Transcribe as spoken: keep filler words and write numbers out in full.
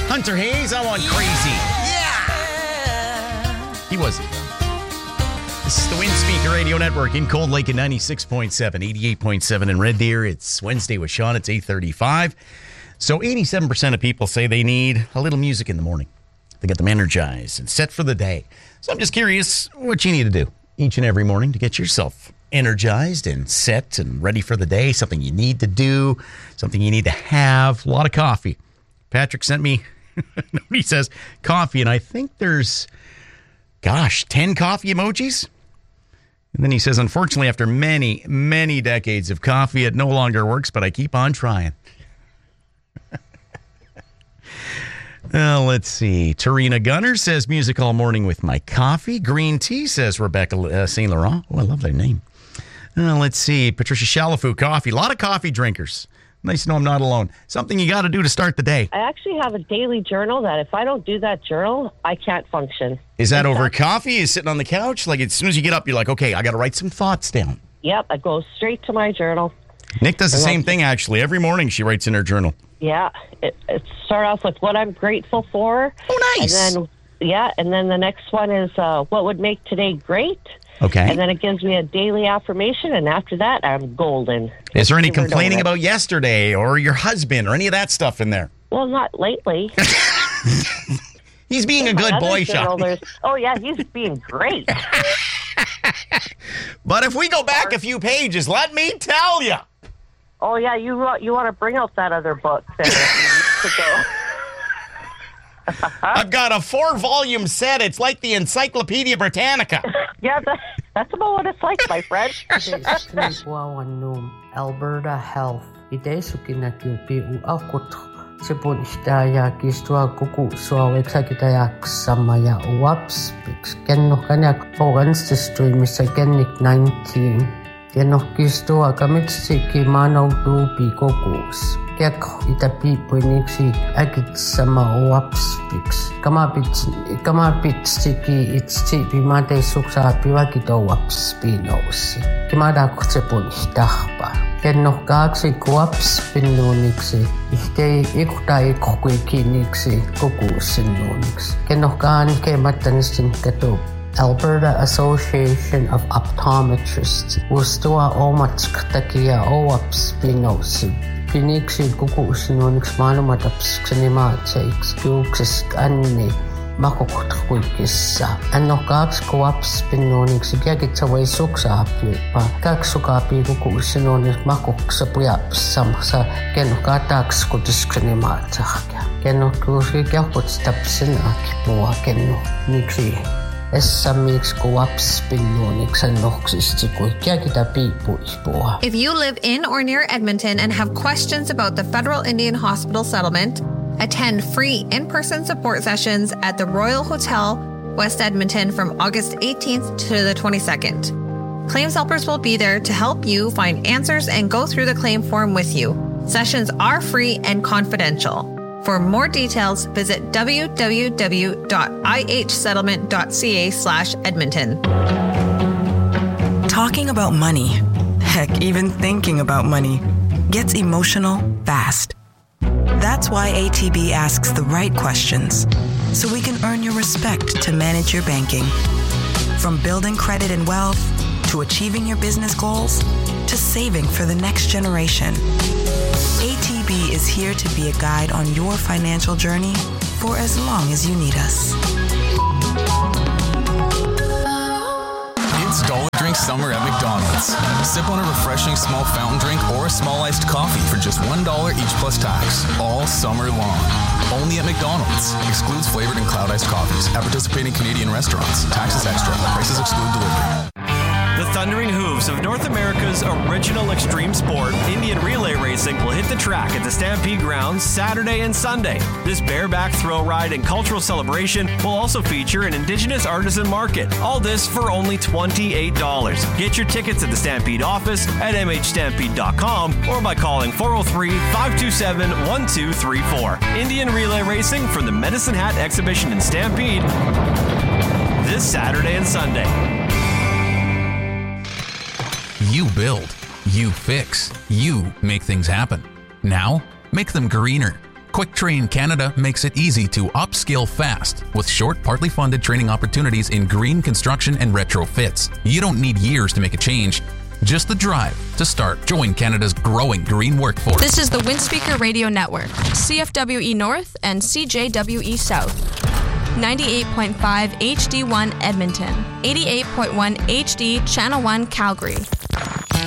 Hunter Hayes, I want crazy. Yeah! He wasn't. This is the Wind Speaker Radio Network in Cold Lake at ninety-six point seven, eighty-eight point seven in Red Deer. It's Wednesday with Sean. It's eight thirty-five. So eighty-seven percent of people say they need a little music in the morning. They get them energized and set for the day. So I'm just curious what you need to do each and every morning to get yourself energized and set and ready for the day. Something you need to do, something you need to have. A lot of coffee. Patrick sent me, he says, coffee, and I think there's, gosh, ten coffee emojis? And then he says, unfortunately, after many, many decades of coffee, it no longer works, but I keep on trying. Uh, let's see. Tarina Gunner says, music all morning with my coffee. Green tea, says Rebecca uh, Saint Laurent. Oh, I love that name. Uh, let's see. Patricia Chalafu, coffee. A lot of coffee drinkers. Nice to know I'm not alone. Something you got to do to start the day. I actually have a daily journal that if I don't do that journal, I can't function. Is that over coffee? Is sitting on the couch? Like as soon as you get up, you're like, okay, I got to write some thoughts down. Yep, I go straight to my journal. Nick does the same thing, actually. Every morning she writes in her journal. Yeah, it, it start off with what I'm grateful for. Oh, nice. And then, yeah, and then the next one is uh, what would make today great. Okay. And then it gives me a daily affirmation, and after that, I'm golden. Is there any complaining about yesterday or your husband or any of that stuff in there? Well, not lately. He's being a good boy, Sean. Oh, yeah, he's being great. But if we go back a few pages, let me tell you. Oh, yeah, you you want to bring out that other book there. to go. I've got a four-volume set. It's like the Encyclopedia Britannica. Yeah, that, that's about what it's like, my friend. Alberta Health. Idesukina kiupi uakut sepun istaya kistua kuku suaweksa kitayak samaya uaps pix kenno kanyak orans stream isagenik nineteen. Kenno kistua kamitsi kimano dupi kokus. Kek itapi puniksi agit sama uaps pix. Kamapit kamapit stiki itsti pimate suksa piwakito uaps pinosi. Kimada sepun istahpa. Kenno kaaksi kuaps pinnuniksi. Ihtei ikuta ikukikiniksi kokusinnuniksi. Kenno kaan kematanistin kato. Alberta Association of Optometrists. Ustua omatsk takia oaps pinosi. Piniksi kukusinnuniksi maailmataps ksenimaatseiksi kiuksis anni. Makokutkuikissa. Anno kaksi kuaps pinnuniksi kiakitsavai suksaapiupa. Kaksi sukaapi kukusinnuniksi makoksa pujaps samassa. Kenno kataks kutiskseni maatsahkia. Kenno kuusi kiakutsi tapsin akipua kenno. Niksi essamiksi kuaps pinnuniksi annoksisesti kui kiakita piipuispua. If you live in or near Edmonton and have questions about the Federal Indian Hospital settlement, attend free in-person support sessions at the Royal Hotel, West Edmonton from August eighteenth to the twenty-second. Claims helpers will be there to help you find answers and go through the claim form with you. Sessions are free and confidential. For more details, visit www.ihsettlement.ca slash Edmonton. Talking about money, heck, even thinking about money, gets emotional fast. That's why A T B asks the right questions, so we can earn your respect to manage your banking. From building credit and wealth, to achieving your business goals, to saving for the next generation. A T B is here to be a guide on your financial journey for as long as you need us. It's Dollar Drink Summer at McDonald's. Sip on a refreshing small fountain drink or a small iced coffee for just one dollar each plus tax, all summer long. Only at McDonald's. Excludes flavored and cloud iced coffees at participating Canadian restaurants. Taxes extra. Prices exclude delivery. The Thundering Hooves of North America's original extreme sport, Indian relay racing, will hit the track at the Stampede Grounds Saturday and Sunday. This bareback thrill ride and cultural celebration will also feature an Indigenous artisan market. All this for only twenty-eight dollars. Get your tickets at the Stampede office at m h stampede dot com or by calling four oh three, five two seven, one two three four. Indian relay racing from the Medicine Hat Exhibition in Stampede this Saturday and Sunday. You build, you fix, you make things happen. Now, make them greener. Quick Train Canada makes it easy to upskill fast with short, partly funded training opportunities in green construction and retrofits. You don't need years to make a change, just the drive to start. Join Canada's growing green workforce. This is the Windspeaker Radio Network, C F W E North and C J W E South. ninety-eight point five H D one Edmonton, eighty-eight point one H D Channel one Calgary,